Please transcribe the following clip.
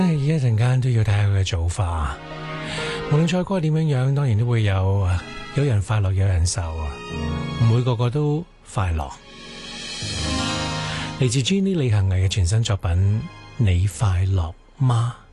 一陣間都要睇下佢嘅造化。無論賽歌點樣樣，當然都會有人快樂，有人愁啊。唔會個個都快樂。嚟自 Jenny 李行毅嘅全新作品《你快樂嗎》。